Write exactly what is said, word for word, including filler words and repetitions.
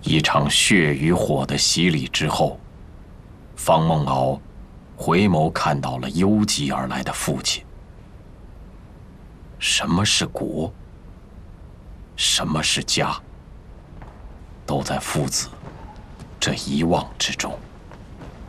一场血与火的洗礼之后，方梦敖回眸看到了幽寂而来的父亲。什么是国？什么是家？都在父子这一望之中。